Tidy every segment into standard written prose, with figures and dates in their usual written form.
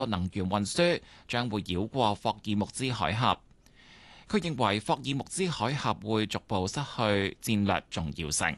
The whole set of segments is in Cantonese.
能源運輸將會繞過霍爾木茲海峽。佢認為霍爾木茲海峽會逐步失去戰略重要性。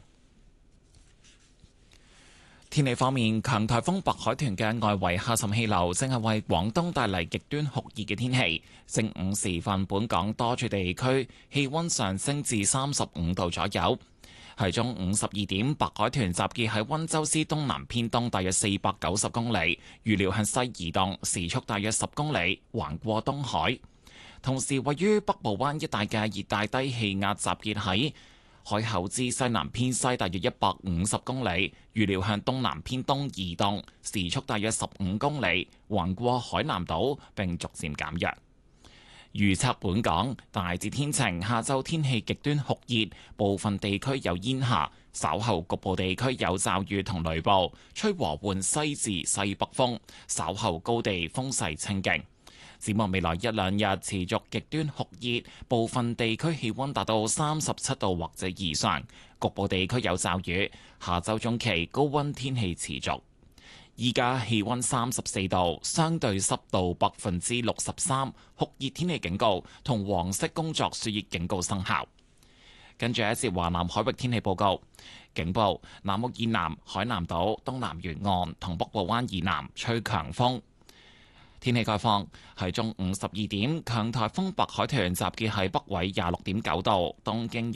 天氣方面，強颱風白海豚嘅外圍下沉氣流正係為廣東帶嚟極端酷熱嘅天氣。正午時分，本港多處地區氣溫上升至35度左右。喺中午12點，白海豚集結喺溫州市東南偏東大約490公里，預料向西移動，時速大約10公里，橫過東海。同時，位於北部灣一帶嘅熱帶低氣壓集結喺海口之西南偏西大約150公里，預料向東南偏東移動，時速大約15公里，橫過海南島並逐漸減弱。預測本港大致天晴，下晝天氣極端酷熱，部分地區有煙霞，稍後局部地區有驟雨同雷暴，吹和緩西至西北風，稍後高地風勢清勁。展望未來一兩日持續極端酷熱，部分地區氣溫達到37度或者以上，局部地區有驟雨。下週中期高溫天氣持續。依家氣溫34度，相對濕度63%，酷熱天氣警告同黃色工作暑熱警告生效。跟住一節華南海域天氣報告，警報：南澳以南、海南島東南沿岸同北部灣以南吹強風。天氣概況喺中午12點，強颱風白海豚集結喺北緯26.9度、東經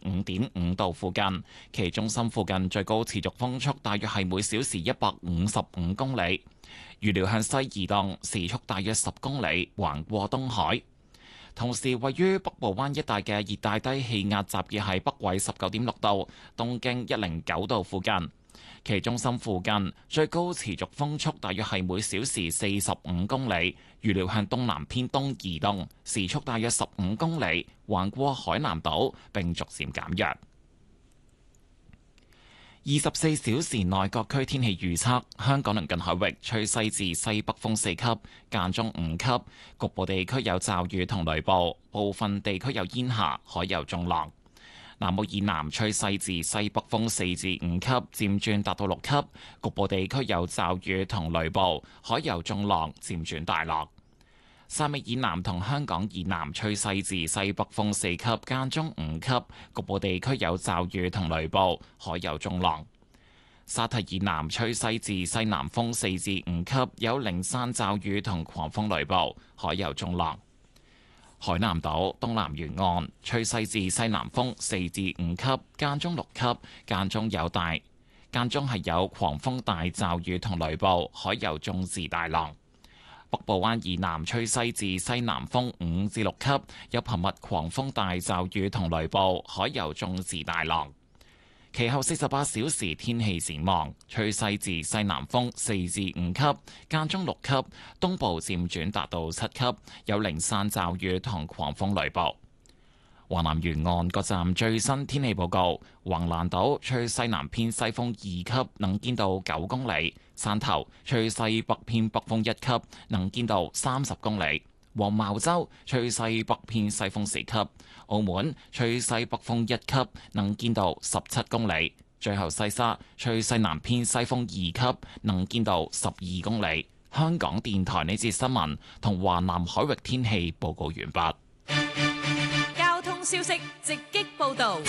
125.5度附近，其中心附近最高持續風速大約係每小時155公里，預料向西移動，時速大約10公里，橫過東海。同時，位於北部灣一帶嘅熱帶低氣壓集結喺北緯19.6度、東經109度附近。其中心附近最高持續風速大約係每小時45公里，預料向東南偏東移動，時速大約15公里，橫過海南島並逐漸減弱。24小時內各區天氣預測：香港鄰近海域吹西至西北風4級，間中5級，局部地區有驟雨同雷暴，部分地區有煙霞，海有中浪。南澳以南吹西至西北風4至5級，漸轉達到6級，局部地區有驟雨同雷暴，海有中浪，漸轉大浪。汕尾以南同香港以南吹西至西北風4級，間中5級，局部地區有驟雨同雷暴，海有中浪。沙堤以南吹西至西南風4至5級，有零散驟雨同狂風雷暴，海有中浪。海南島東南沿岸吹西至西南風4至5級，間中6級，間中係有狂風大驟雨同雷暴，海有中至大浪。北部灣以南吹西至西南風5至6級，有頻密狂風大驟雨同雷暴，海有中至大浪。其後48小時天氣展望，吹西至西南風4至5級，間中6級，東部漸轉達到7級，有零散驟雨同狂風雷暴。華南沿岸各站最新天氣報告：橫瀾島吹西南偏西風2級，能見度9公里；汕頭吹西北偏北風1級，能見度30公里；黃茅洲吹西北偏西風4級；澳門吹西北風1級，能見度17公里；最後西沙吹西南偏西風2級，能見度12公里。香港電台呢節新聞同華南海域天氣報告完畢。 交通消息直擊報導。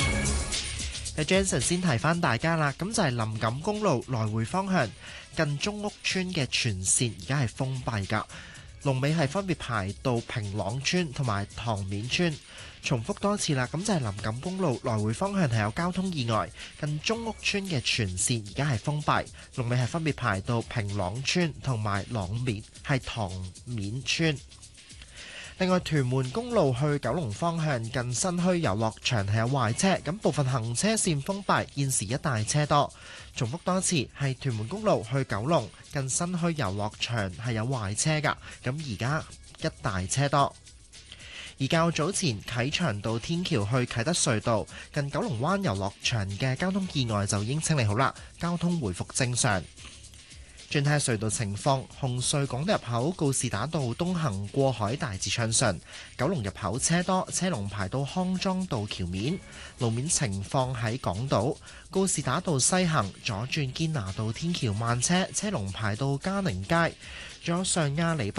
Jason 先提翻大家啦，咁就係林錦公路來回方向近中屋村嘅全線而家係封閉㗎。龍尾係分別排到平朗村同埋塘面村。重複多次啦，咁就係林錦公路來回方向係有交通意外，近中屋村嘅全線而家係封閉。龍尾係分別排到平朗村同埋塘面村。另外，屯門公路去九龍方向近新墟遊樂場係有壞車，咁部分行車線封閉，現時一帶車多。重複多次，係屯門公路去九龍近新墟遊樂場係有壞車㗎，咁而家一帶車多。而較早前啟祥道天橋去啟德隧道近九龍灣遊樂場嘅交通意外就已經清理好啦，交通回復正常。轉睇下隧道情況，紅隧港島入口告士打道東行過海大致暢順，九龍入口車多，車龍排到康莊道橋面。路面情況喺港島告士打道西行左轉堅拿道天橋慢車，車龍排到嘉寧街。 仲有上亞厘